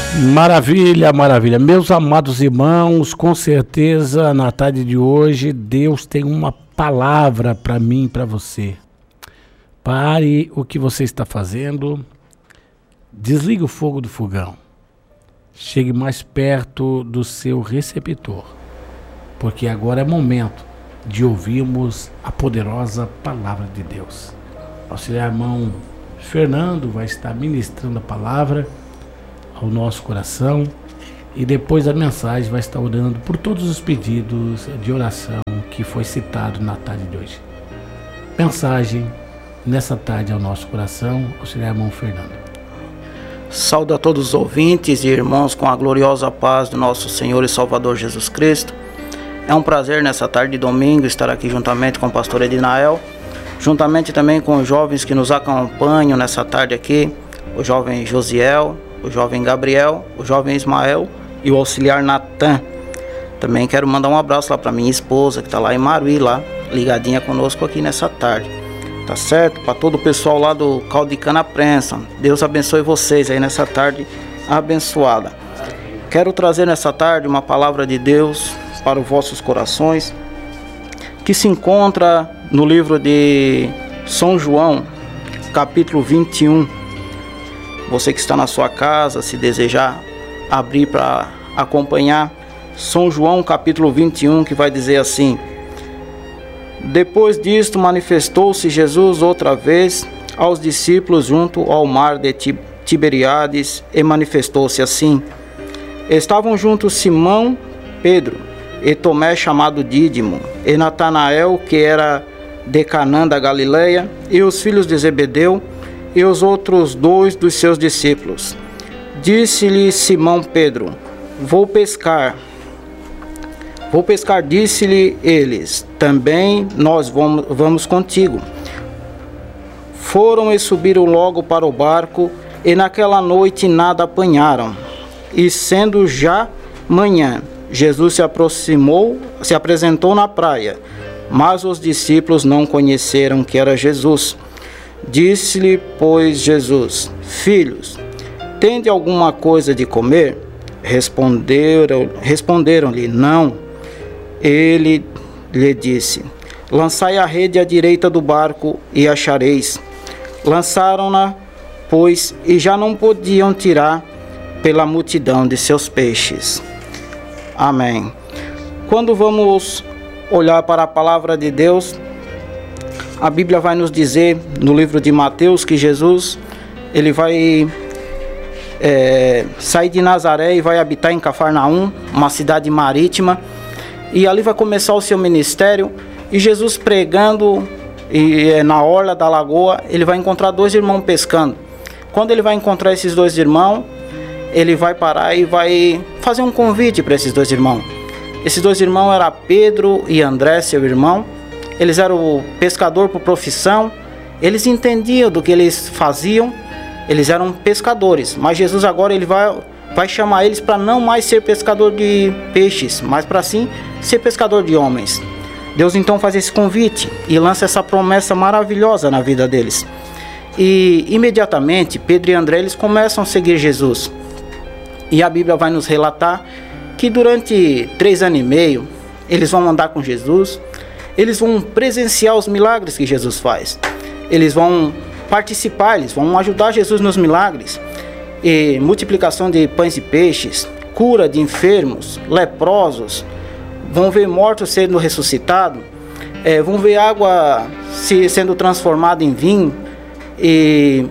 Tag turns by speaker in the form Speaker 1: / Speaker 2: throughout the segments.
Speaker 1: Maravilha, maravilha. Meus amados irmãos, com certeza na tarde de hoje Deus tem uma palavra para mim e para você. Pare o que você está fazendo, desligue o fogo do fogão, chegue mais perto do seu receptor, porque agora é momento de ouvirmos a poderosa palavra de Deus. Auxiliar irmão Fernando vai estar ministrando a palavra ao nosso coração e depois a mensagem vai estar orando por todos os pedidos de oração que foi citado na tarde de hoje. Mensagem nessa tarde ao nosso coração, auxiliar irmão Fernando.
Speaker 2: Saúdo a todos os ouvintes e irmãos com a gloriosa paz do nosso Senhor e Salvador Jesus Cristo. É um prazer nessa tarde de domingo estar aqui juntamente com o pastor Edinael, juntamente também com os jovens que nos acompanham nessa tarde aqui, o jovem Josiel, o jovem Gabriel, o jovem Ismael e o auxiliar Natan. Também quero mandar um abraço lá para minha esposa que está lá em Maruí, lá ligadinha conosco aqui nessa tarde. Tá certo? Para todo o pessoal lá do Caldo de Cana Prensa. Deus abençoe vocês aí nessa tarde abençoada. Quero trazer nessa tarde uma palavra de Deus para os vossos corações, que se encontra no livro de São João, capítulo 21. Você que está na sua casa, se desejar abrir para acompanhar, São João capítulo 21, que vai dizer assim: Depois disto manifestou-se Jesus outra vez aos discípulos junto ao mar de Tiberíades e manifestou-se assim. Estavam juntos Simão, Pedro, e Tomé chamado Dídimo, e Natanael, que era de Canaã da Galileia, e os filhos de Zebedeu, e os outros dois dos seus discípulos. Disse-lhe Simão Pedro: Vou pescar, disse-lhe eles. Também nós vamos contigo. Foram e subiram logo para o barco, e naquela noite nada apanharam. E sendo já manhã, Jesus se apresentou na praia, mas os discípulos não conheceram que era Jesus. Disse-lhe, pois, Jesus: Filhos, tende alguma coisa de comer? Responderam-lhe: Não. Ele lhe disse: Lançai a rede à direita do barco e achareis. Lançaram-na, pois, e já não podiam tirar pela multidão de seus peixes. Amém. Quando vamos olhar para a palavra de Deus, a Bíblia vai nos dizer no livro de Mateus que Jesus ele vai sair de Nazaré e vai habitar em Cafarnaum, uma cidade marítima, e ali vai começar o seu ministério. E Jesus pregando na orla da lagoa, ele vai encontrar dois irmãos pescando. Quando ele vai encontrar esses dois irmãos, ele vai parar e vai fazer um convite para esses dois irmãos. Esses dois irmãos eram Pedro e André, seu irmão. Eles eram pescador por profissão, eles entendiam do que eles faziam, eles eram pescadores. Mas Jesus agora ele vai chamar eles para não mais ser pescador de peixes, mas para sim ser pescador de homens. Deus então faz esse convite e lança essa promessa maravilhosa na vida deles. E imediatamente Pedro e André eles começam a seguir Jesus. E a Bíblia vai nos relatar que durante 3 anos e meio eles vão andar com Jesus. Eles vão presenciar os milagres que Jesus faz. Eles vão participar, eles vão ajudar Jesus nos milagres. E multiplicação de pães e peixes, cura de enfermos, leprosos. Vão ver mortos sendo ressuscitados. Vão ver água sendo transformada em vinho. E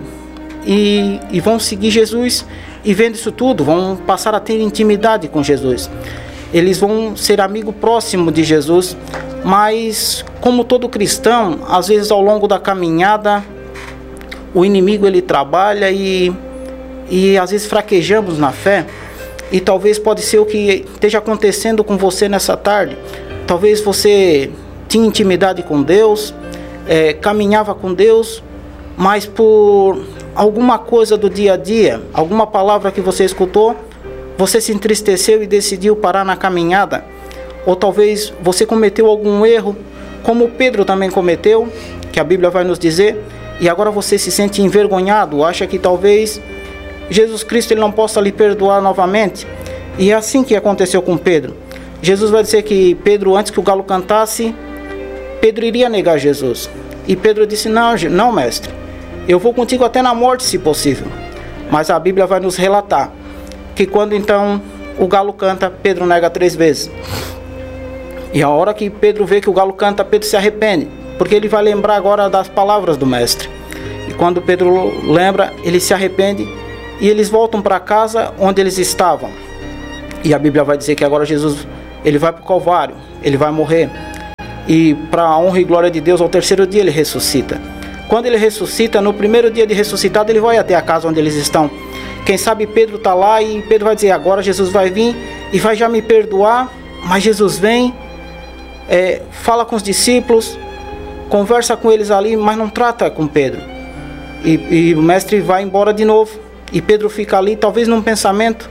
Speaker 2: vão seguir Jesus. E vendo isso tudo, vão passar a ter intimidade com Jesus. Eles vão ser amigo próximo de Jesus. Mas, como todo cristão, às vezes ao longo da caminhada, o inimigo ele trabalha e às vezes fraquejamos na fé. E talvez pode ser o que esteja acontecendo com você nessa tarde. Talvez você tinha intimidade com Deus, caminhava com Deus, mas por alguma coisa do dia a dia, alguma palavra que você escutou, você se entristeceu e decidiu parar na caminhada. Ou talvez você cometeu algum erro, como Pedro também cometeu, que a Bíblia vai nos dizer, e agora você se sente envergonhado, acha que talvez Jesus Cristo ele não possa lhe perdoar novamente? E é assim que aconteceu com Pedro. Jesus vai dizer que Pedro, antes que o galo cantasse, Pedro iria negar Jesus. E Pedro disse, não, mestre, eu vou contigo até na morte, se possível. Mas a Bíblia vai nos relatar que quando então o galo canta, Pedro nega 3 vezes. E a hora que Pedro vê que o galo canta, Pedro se arrepende, porque ele vai lembrar agora das palavras do mestre. E quando Pedro lembra, ele se arrepende e eles voltam para casa onde eles estavam. E a Bíblia vai dizer que agora Jesus, ele vai para o Calvário, ele vai morrer. E para a honra e glória de Deus, ao 3º dia ele ressuscita. Quando ele ressuscita, no 1º dia de ressuscitado, ele vai até a casa onde eles estão. Quem sabe Pedro está lá e Pedro vai dizer, agora Jesus vai vir e vai já me perdoar. Mas Jesus vem, fala com os discípulos, conversa com eles ali, mas não trata com Pedro. E o mestre vai embora de novo. E Pedro fica ali, talvez num pensamento.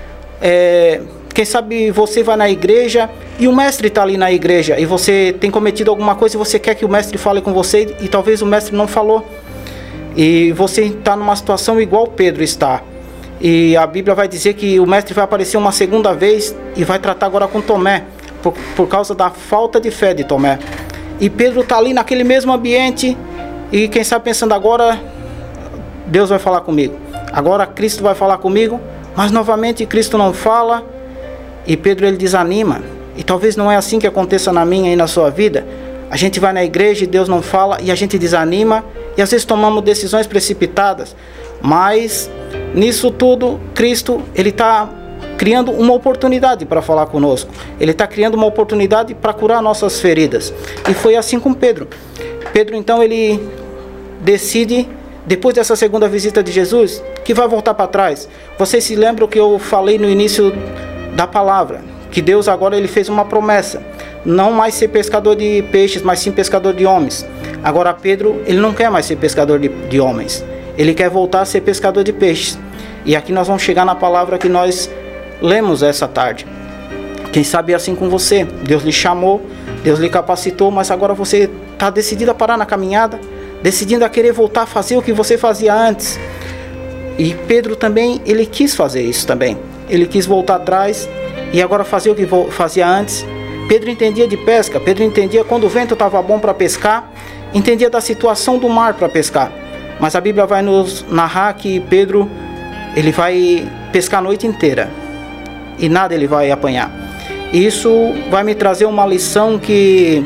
Speaker 2: Quem sabe você vai na igreja e o mestre está ali na igreja e você tem cometido alguma coisa e você quer que o mestre fale com você e talvez o mestre não falou. E você está numa situação igual Pedro está. E a Bíblia vai dizer que o mestre vai aparecer uma segunda vez e vai tratar agora com Tomé, por causa da falta de fé de Tomé. E Pedro está ali naquele mesmo ambiente e quem sabe pensando, agora Deus vai falar comigo, agora Cristo vai falar comigo, mas novamente Cristo não fala e Pedro ele desanima. E talvez não é assim que aconteça na minha e na sua vida. A gente vai na igreja e Deus não fala e a gente desanima e às vezes tomamos decisões precipitadas, mas nisso tudo Cristo ele está criando uma oportunidade para falar conosco. Ele está criando uma oportunidade para curar nossas feridas. E foi assim com Pedro. Pedro então ele decide, depois dessa segunda visita de Jesus, que vai voltar para trás. Vocês se lembram que eu falei no início da palavra, que Deus agora ele fez uma promessa, não mais ser pescador de peixes, mas sim pescador de homens. Agora Pedro, ele não quer mais ser pescador de homens, ele quer voltar a ser pescador de peixes. E aqui nós vamos chegar na palavra que nós lemos essa tarde. Quem sabe é assim com você, Deus lhe chamou, Deus lhe capacitou, mas agora você está decidido a parar na caminhada, decidindo a querer voltar a fazer o que você fazia antes. E Pedro também, ele quis fazer isso também, ele quis voltar atrás e agora fazer o que fazia antes. Pedro entendia de pesca, Pedro entendia quando o vento estava bom para pescar, entendia da situação do mar para pescar. Mas a Bíblia vai nos narrar que Pedro, ele vai pescar a noite inteira e nada ele vai apanhar. E isso vai me trazer uma lição que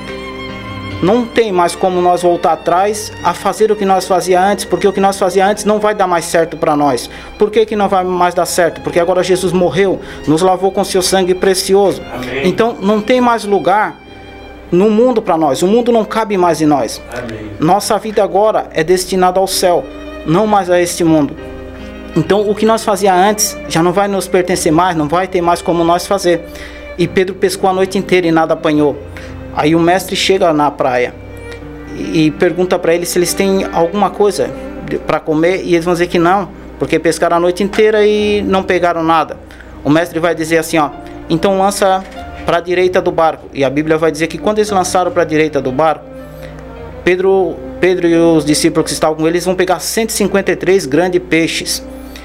Speaker 2: não tem mais como nós voltar atrás a fazer o que nós fazia antes, porque o que nós fazia antes não vai dar mais certo para nós. Por que não vai mais dar certo? Porque agora Jesus morreu, nos lavou com seu sangue precioso. Amém. Então não tem mais lugar no mundo para nós, o mundo não cabe mais em nós. Amém. Nossa vida agora é destinada ao céu, não mais a este mundo. Então o que nós fazia antes já não vai nos pertencer mais, não vai ter mais como nós fazer. E Pedro pescou a noite inteira e nada apanhou. Aí o mestre chega na praia e pergunta para eles se eles têm alguma coisa para comer, e eles vão dizer que não, porque pescaram a noite inteira e não pegaram nada. O mestre vai dizer assim, então lança para a direita do barco. E a Bíblia vai dizer que quando eles lançaram para a direita do barco, Pedro e os discípulos que estavam com eles vão pegar 153 grandes peixes,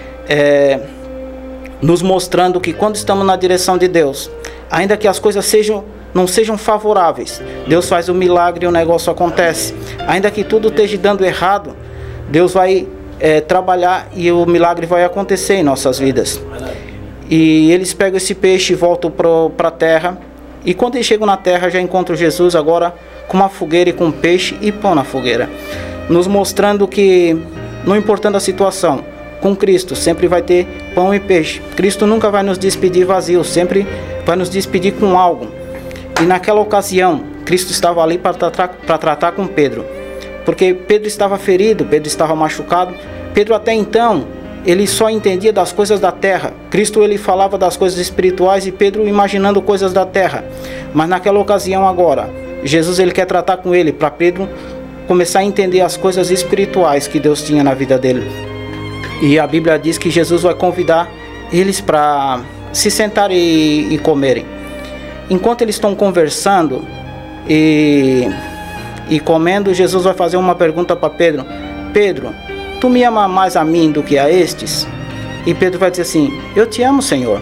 Speaker 2: nos mostrando que quando estamos na direção de Deus, ainda que as coisas não sejam favoráveis, Deus faz o milagre e o negócio acontece. Ainda que tudo esteja dando errado, Deus vai trabalhar e o milagre vai acontecer em nossas vidas. E eles pegam esse peixe e voltam para a terra. E quando eles chegam na terra, já encontram Jesus agora com uma fogueira e com peixe e pão na fogueira, nos mostrando que, não importando a situação, com Cristo sempre vai ter pão e peixe. Cristo nunca vai nos despedir vazio, sempre vai nos despedir com algo. E naquela ocasião, Cristo estava ali para tratar com Pedro, porque Pedro estava ferido, Pedro estava machucado. Pedro até então, ele só entendia das coisas da terra. Cristo ele falava das coisas espirituais e Pedro imaginando coisas da terra. Mas naquela ocasião agora, Jesus ele quer tratar com ele, para Pedro começar a entender as coisas espirituais que Deus tinha na vida dele. E a Bíblia diz que Jesus vai convidar eles para se sentarem e comerem. Enquanto eles estão conversando e comendo, Jesus vai fazer uma pergunta para Pedro. Pedro, tu me amas mais a mim do que a estes? E Pedro vai dizer assim, eu te amo, Senhor.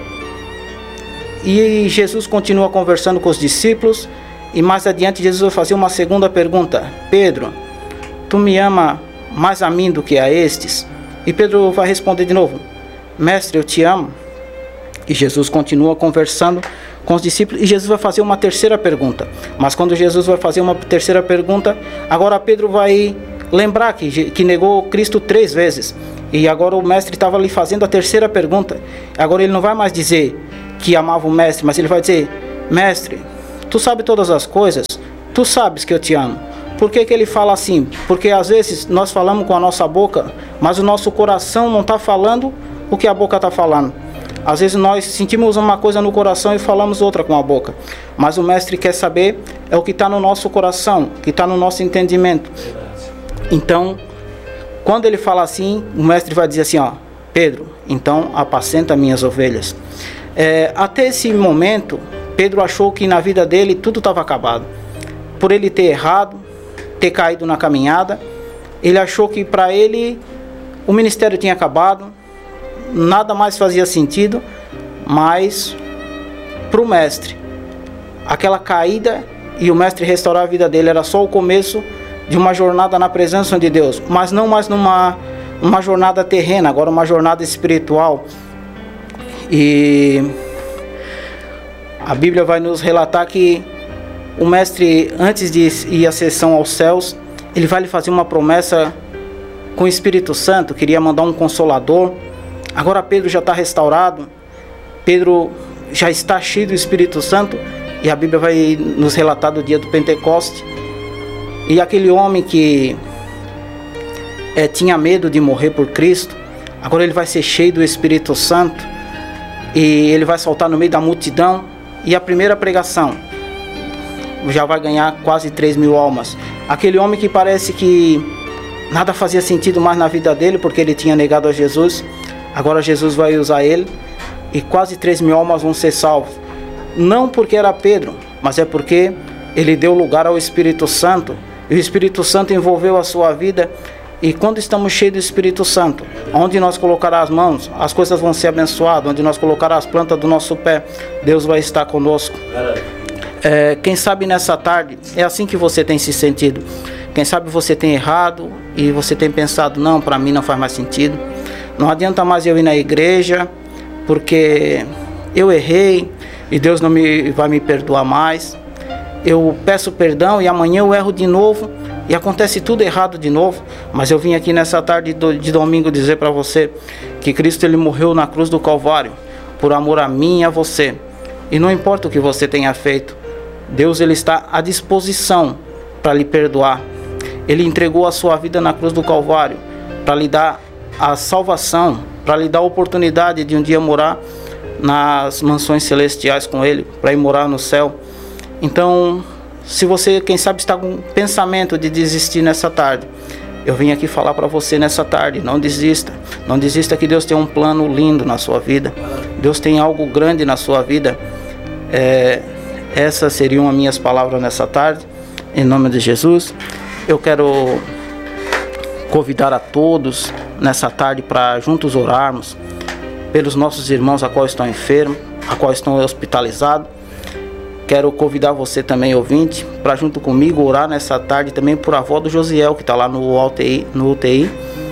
Speaker 2: E Jesus continua conversando com os discípulos, e mais adiante Jesus vai fazer uma segunda pergunta, Pedro, tu me amas mais a mim do que a estes? E Pedro vai responder de novo, mestre, eu te amo. E Jesus continua conversando com os discípulos, e Jesus vai fazer uma terceira pergunta. Mas quando Jesus vai fazer uma terceira pergunta, agora Pedro vai lembrar que negou Cristo 3 vezes. E agora o mestre estava ali fazendo a terceira pergunta. Agora ele não vai mais dizer que amava o mestre, mas ele vai dizer, mestre, tu sabes todas as coisas, tu sabes que eu te amo. Por que ele fala assim? Porque às vezes nós falamos com a nossa boca, mas o nosso coração não está falando o que a boca está falando. Às vezes nós sentimos uma coisa no coração e falamos outra com a boca. Mas o mestre quer saber é o que está no nosso coração, que está no nosso entendimento. Então, quando ele fala assim, o mestre vai dizer assim, ó, Pedro, então apacenta minhas ovelhas. Até esse momento, Pedro achou que na vida dele tudo estava acabado. Por ele ter errado, ter caído na caminhada, ele achou que para ele o ministério tinha acabado, nada mais fazia sentido, mas para o mestre, aquela caída e o mestre restaurar a vida dele era só o começo de uma jornada na presença de Deus, mas não mais uma jornada terrena, agora uma jornada espiritual. E a Bíblia vai nos relatar que o mestre, antes de ir à ascensão aos céus, ele vai lhe fazer uma promessa com o Espírito Santo, queria mandar um consolador. Agora Pedro já está restaurado, Pedro já está cheio do Espírito Santo, e a Bíblia vai nos relatar do dia do Pentecoste. E aquele homem que tinha medo de morrer por Cristo, agora ele vai ser cheio do Espírito Santo, e ele vai saltar no meio da multidão, e a primeira pregação já vai ganhar quase 3.000 almas. Aquele homem que parece que nada fazia sentido mais na vida dele, porque ele tinha negado a Jesus, agora Jesus vai usar ele, e quase 3.000 almas vão ser salvos. Não porque era Pedro, mas é porque ele deu lugar ao Espírito Santo, e o Espírito Santo envolveu a sua vida. E quando estamos cheios do Espírito Santo, onde nós colocar as mãos, as coisas vão ser abençoadas. Onde nós colocar as plantas do nosso pé, Deus vai estar conosco. Quem sabe nessa tarde, é assim que você tem se sentido. Quem sabe você tem errado e você tem pensado, não, para mim não faz mais sentido. Não adianta mais eu ir na igreja, porque eu errei e Deus não vai me perdoar mais. Eu peço perdão e amanhã eu erro de novo e acontece tudo errado de novo. Mas eu vim aqui nessa tarde de domingo dizer para você que Cristo ele morreu na cruz do Calvário por amor a mim e a você. E não importa o que você tenha feito, Deus ele está à disposição para lhe perdoar. Ele entregou a sua vida na cruz do Calvário para lhe dar a salvação, para lhe dar a oportunidade de um dia morar nas mansões celestiais com Ele, para ir morar no céu. Então, se você, quem sabe, está com pensamento de desistir nessa tarde, eu vim aqui falar para você nessa tarde, não desista. Não desista, que Deus tem um plano lindo na sua vida. Deus tem algo grande na sua vida. Essas seriam as minhas palavras nessa tarde. Em nome de Jesus, eu quero convidar a todos nessa tarde para juntos orarmos pelos nossos irmãos a qual estão enfermos, a qual estão hospitalizados. Quero convidar você também, ouvinte, para junto comigo orar nessa tarde também por a avó do Josiel, que está lá no UTI.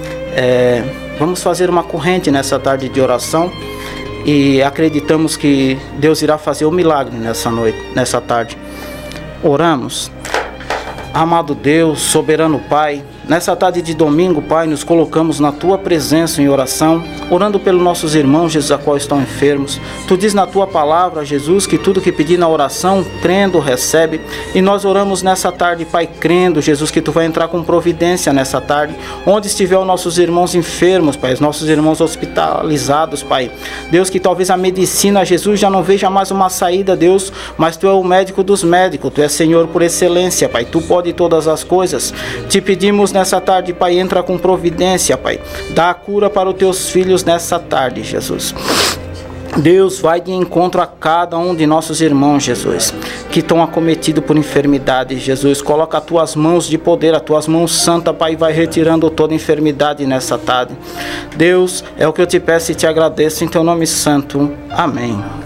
Speaker 2: Vamos fazer uma corrente nessa tarde de oração e acreditamos que Deus irá fazer um milagre nessa tarde. Oramos. Amado Deus, soberano Pai, nessa tarde de domingo, Pai, nos colocamos na Tua presença em oração, orando pelos nossos irmãos, Jesus, a qual estão enfermos. Tu diz na Tua palavra, Jesus, que tudo que pedir na oração, crendo, recebe. E nós oramos nessa tarde, Pai, crendo, Jesus, que Tu vai entrar com providência nessa tarde, onde estiver os nossos irmãos enfermos, Pai, os nossos irmãos hospitalizados, Pai. Deus, que talvez a medicina, Jesus, já não veja mais uma saída, Deus, mas Tu é o médico dos médicos, Tu és Senhor por excelência, Pai. Tu pode todas as coisas. Te pedimos nessa tarde, Pai, entra com providência, Pai. Dá a cura para os Teus filhos nessa tarde, Jesus. Deus, vai de encontro a cada um de nossos irmãos, Jesus. que estão acometidos por enfermidade, Jesus. Coloca as tuas mãos de poder, as tuas mãos santas, Pai, e vai retirando toda enfermidade nessa tarde. Deus, é o que eu te peço e te agradeço em teu nome santo. Amém.